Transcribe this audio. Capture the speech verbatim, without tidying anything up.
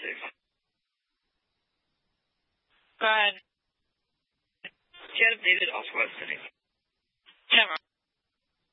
lawsuit. Go ahead. She had a baby also listening. Camera.